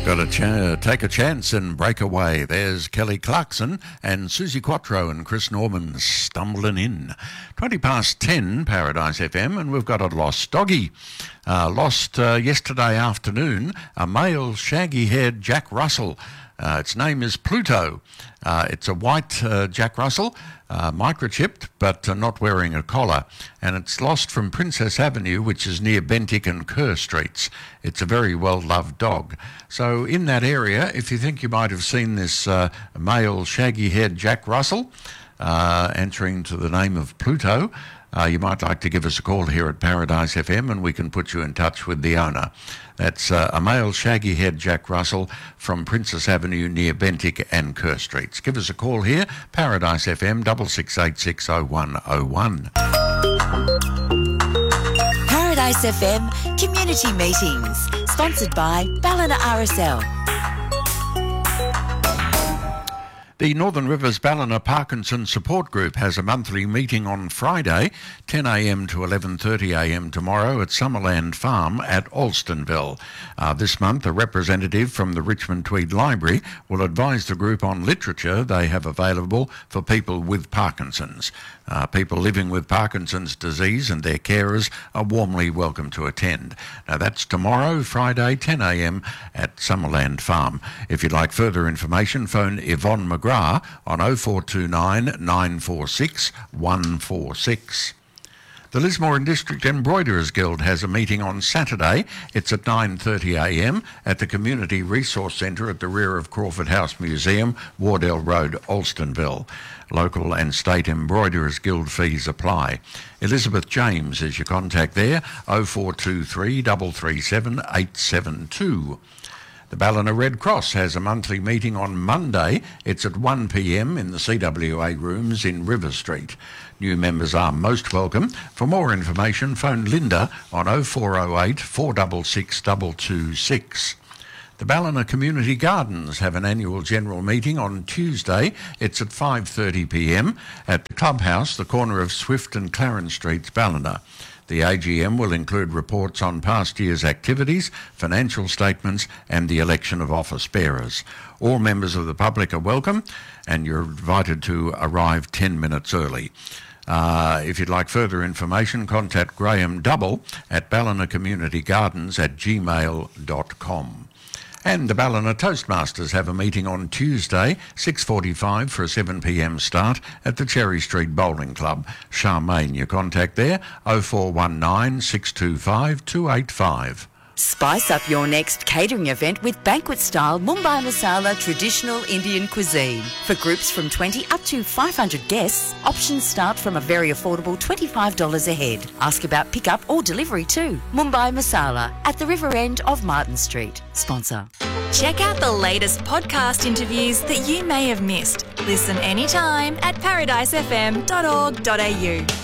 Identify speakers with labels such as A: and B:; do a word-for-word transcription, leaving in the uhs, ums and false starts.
A: Got to ch- take a chance and break away. There's Kelly Clarkson and Susie Quattro and Chris Norman stumbling in. twenty past ten, Paradise F M, and we've got a lost doggy. Uh, lost uh, yesterday afternoon, a male shaggy-haired Jack Russell. Uh, its name is Pluto. Uh, it's a white uh, Jack Russell, uh, microchipped, but uh, not wearing a collar. And it's lost from Princess Avenue, which is near Bentinck and Kerr Streets. It's a very well-loved dog. So in that area, if you think you might have seen this uh, male shaggy-haired Jack Russell uh, answering to the name of Pluto, Uh, you might like to give us a call here at Paradise F M and we can put you in touch with the owner. That's uh, a male shaggy-haired Jack Russell from Princess Avenue near Bentinck and Kerr Streets. Give us a call here, Paradise F M, six six eight six oh one oh one.
B: Paradise F M Community Meetings, sponsored by Ballina R S L.
A: The Northern Rivers Ballina Parkinson Support Group has a monthly meeting on Friday, ten a m to eleven thirty a m tomorrow at Summerland Farm at Alstonville. Uh, this month, a representative from the Richmond Tweed Library will advise the group on literature they have available for people with Parkinson's. Uh, people living with Parkinson's disease and their carers are warmly welcome to attend. Now that's tomorrow, Friday, ten a m at Summerland Farm. If you'd like further information, phone Yvonne McGrath on oh four two nine, nine four six, one four six. The Lismore and District Embroiderers Guild has a meeting on Saturday. It's at nine thirty a m at the Community Resource Centre at the rear of Crawford House Museum, Wardell Road, Alstonville. Local and state Embroiderers Guild fees apply. Elizabeth James is your contact there, oh four two three, three three seven, eight seven two. The Ballina Red Cross has a monthly meeting on Monday. It's at one p m in the C W A rooms in River Street. New members are most welcome. For more information, phone Linda on oh four oh eight, four six six, two two six. The Ballina Community Gardens have an annual general meeting on Tuesday. It's at five thirty p m at the clubhouse, the corner of Swift and Clarence Streets, Ballina. The A G M will include reports on past year's activities, financial statements and the election of office bearers. All members of the public are welcome and you're invited to arrive ten minutes early. Uh, if you'd like further information, contact Graham Double at Ballina Community Gardens at gmail dot com. And the Ballina Toastmasters have a meeting on Tuesday, six forty-five for a seven p m start at the Cherry Street Bowling Club, Charmaine. Your contact there, oh four one nine, six two five, two eight five.
B: Spice up your next catering event with banquet-style Mumbai Masala traditional Indian cuisine. For groups from twenty up to five hundred guests, options start from a very affordable twenty-five dollars a head. Ask about pick-up or delivery too. Mumbai Masala at the river end of Martin Street. Sponsor.
C: Check out the latest podcast interviews that you may have missed. Listen anytime at paradise f m dot org dot a u.